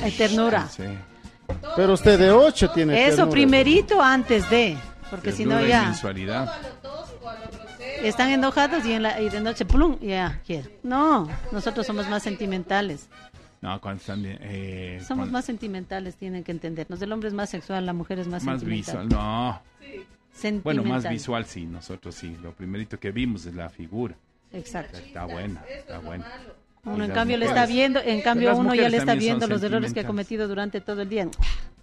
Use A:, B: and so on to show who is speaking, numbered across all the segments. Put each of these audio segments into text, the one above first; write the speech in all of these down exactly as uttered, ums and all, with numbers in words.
A: Hay ternura.
B: Sí.
C: Pero usted de ocho tiene
A: Eso
C: ternura.
A: primerito antes de, porque si no
B: Ternura y
A: ya
B: mensualidad.
A: están enojados y, en la, y de noche plum, ya quiero. No, nosotros somos más sentimentales.
B: No, cuando están bien, eh,
A: Somos
B: cuando-
A: más sentimentales, tienen que entendernos. El hombre es más sexual, la mujer es más,
B: más
A: sentimental.
B: visual, no.
A: Sentimental.
B: Bueno, más visual sí, nosotros sí. Lo primerito que vimos es la figura.
A: Exacto.
B: Está buena, está buena.
A: Uno
B: Y
A: en
B: las
A: cambio le
B: mujeres-
A: está viendo, en cambio
B: las
A: uno ya
B: mujeres
A: le está
B: también son
A: viendo los errores que ha
B: sentimentales.
A: cometido durante todo el día.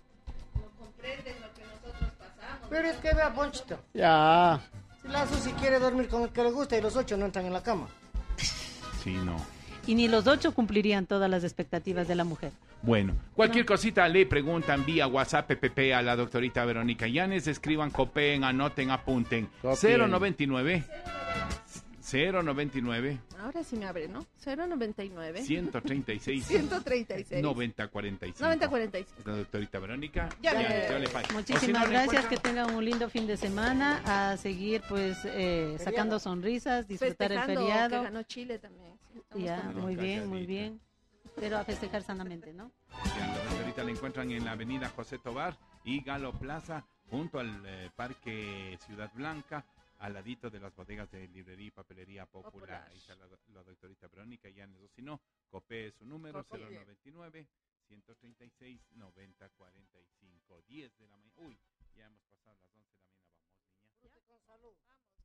D: Pero es que vea, Ponchito,
C: Ya.
D: si la Susi quiere dormir con el que le gusta y los ocho no entran en la cama.
B: Sí, no.
A: Y ni los ocho cumplirían todas las expectativas de la mujer.
B: Bueno, cualquier cosita le preguntan vía WhatsApp, P P P, a la doctorita Verónica Llanes. Escriban, copien, anoten, apunten.
C: Copien.
B: cero noventa y nueve cero noventa y nueve
E: Ahora sí me abre, ¿no? cero noventa y nueve
B: ciento treinta y seis
E: ciento treinta y seis
B: noventa cuarenta y cinco.
E: noventa cuarenta y cinco.
B: La doctorita Verónica
E: Ya me-
B: Llanes, yo le paso. O si
A: Muchísimas
B: no, le
A: gracias, que
B: encuentran-
A: tengan un lindo fin de semana, a seguir pues eh, sacando sonrisas, disfrutar el
E: Festejando que
A: feriado.
E: ganó Chile también. Sí, estamos
A: Ya,
E: contentos.
A: muy bien, muy
B: Calladita.
A: bien. Pero a festejar sanamente, ¿no?
B: Ya, la doctorita la encuentran en la avenida José Tobar y Galo Plaza, junto al eh, Parque Ciudad Blanca, al ladito de las bodegas de librería y papelería Popular.
E: Popular.
B: Ahí está la, la doctorita Verónica Llanes, o si no, copee su número
E: Copie.
B: cero noventa y nueve ciento treinta y seis noventa cuarenta y cinco diez de la mañana. Uy, ya hemos pasado las once de la mañana, vamos, niña.